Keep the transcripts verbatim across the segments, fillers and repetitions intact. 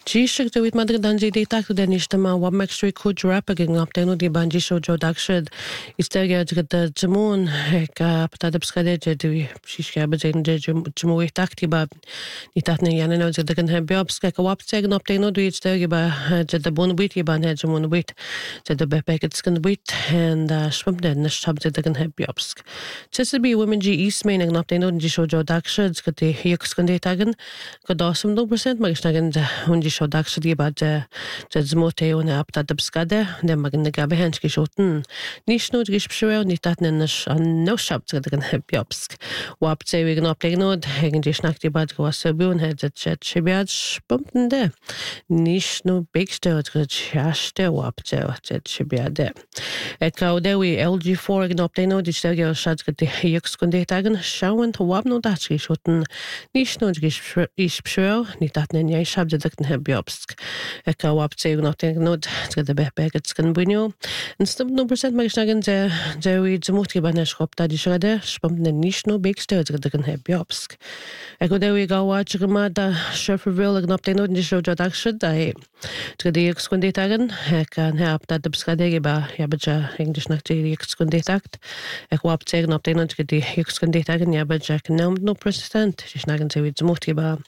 Díseach do bhíad maidir an déach den níiste má bhab meistrí chuúdrapa gin ngaptainú dí ban dí seo jo dagsid is deige go de Jamón ag patadabscaide dú síce bedéan de Jamóí tachtaí ba ní tatna dhéanana de gan he beabsca go bhapte an aptainú dú deige ba de de buna buit í ban he Jamóna buit de de bepegad scan buit and swimde na shabde de gan he beabsk. Tisa bí women G Eastmain ag aptainú dí seo jo dagsid go dé hiíoch scan dé tagan go dásam two percent mag snagan de hundi seo dagsid í ba de de zmóté óna patadabscaide de mag na gabe henski sjóten. Nís nód gis psúil ní tatna an nó shabt go gan he beabsk. Wapte vi gan aptainú hegin dí snachtaí ba go sabún he de chet sibiad bumpten de. Nís nó bigste go chaste wapte de sibiade. Et ka de wi L G four gan aptainú dí stelge shad go de hiíoch scan dé tagan shawan to wab no datski sjóten. Nís nód gis is psúil ní tatna nei shabde de gan he beabsk. Et ka wapte gan aptainú go de bepegad scan buinú. En stum no percent mag snagan de de wi zmótí ba na schopta dí shrade spumten nís nó bigste go de gan he beabsk. Et go de wi gáwáte go ma da Shefferville gan aptainú dí seo jo dagsid ai go de hiíoch scan dé tagan ag an he patadabscaide ba jabaja English nach de hiíoch scan dé tagt. Ag wapte gan aptainú go de hiíoch scan dé tagan jabaja nem no percent sí snagan de wi zmótí ba.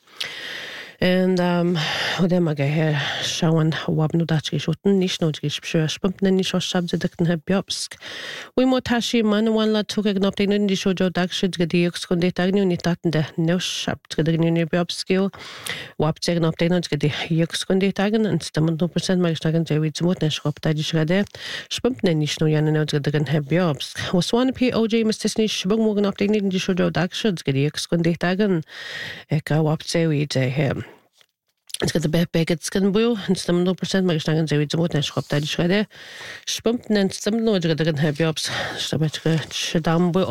And um de mag he shawan wab no datski sjóten nís nó gis psúil spumten ní seo shabde de gan he beabsk. Wi mo tashi man wan la tuk ag aptainú dí seo jo dagsid go de hiíoch scan dé tagan ní tatna de no shabt go de ní beabskil. Wapte gan aptainú go de hiíoch scan dé tagan an stum no percent mag snagan de wi zmót na schopta dí shrade spumten nís nó yana go de gan he beabsk. Was one P O J mistisní shbung mo gan aptainú dí seo jo dagsid go de hiíoch scan dé tagan ag wapte wi de he it's got the best bag scan buil and some no percent mag snagan de wi zmót na schopta dí shrade spumten en stum no go de gan he beabsk stabet go shadam buil.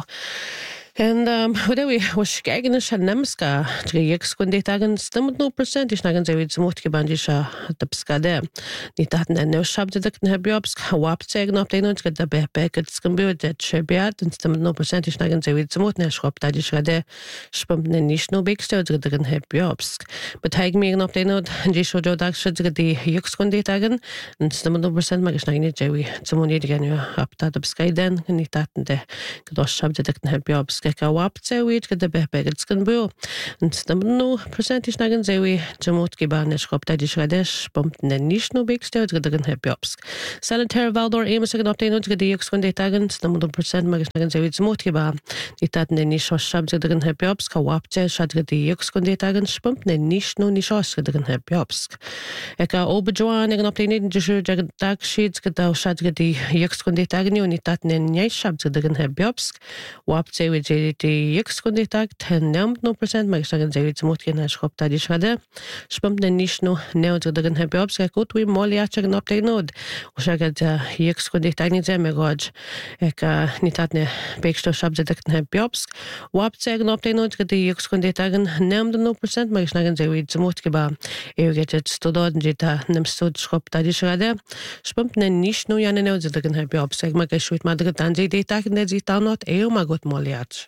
And um what we was skagen is nemska tre hiíoch scan dé tagan stum no percent is snagan de wi zmót ge bandi sha dabscade ní tatna no shabde de gan he beabsk wapte gan aptainú go de bepegad scan buil de trebiad and stum no percent is snagan de wi zmót na schopta dí shrade spumten nís nó bigste go de gan he beabsk. But haig mi gan aptainú dí seo jo dagsid go de hiíoch scan dé tagan and stum no percent mag snagan de wi zmóni de gan patadabscaide ní tatna de go shabde de gan he beabsk. Ka wapte wi go de bepegad scan buil and stum no percent is snagan de wi zmót ge ba na schopta dí shrade spumten nís nó bigste go de gan he beabsk. Sanitary Valdor Amos gan aptainú go de hiíoch scan dé tagan stum no percent mag snagan de wi zmót ge ba ní tatna ní seo shabde de gan he beabsk ka wapte shad go de hiíoch scan dé tagan spumten nís nó ní seo go de gan he beabsk. Ag ka Obajoan gan aptainú dí seo jo dagsid go da shad go de hiíoch scan dé tagan ní tatna nei shabde de gan he beabsk. Wapte wi de hiíoch scan dé tag ten nem no percent mag snagan de wi zmót ge na schopta dí shrade spumten nís nó ne go de gan he beabsk ag wi moliaach gan aptainú o shagad hiíoch scan dé tag ní de me god ag ní tatna bigste shabde de gan he beabsk. Wapte gan aptainú go de hiíoch scan dé tagan nem no percent mag snagan de wi zmót ge ba e get stodaden de ta nem stud schopta dí shrade spumten nís nó yana ne de gan he beabsk ag mag shuit mad gan dé tag ne dí tanot e mag got moliaach.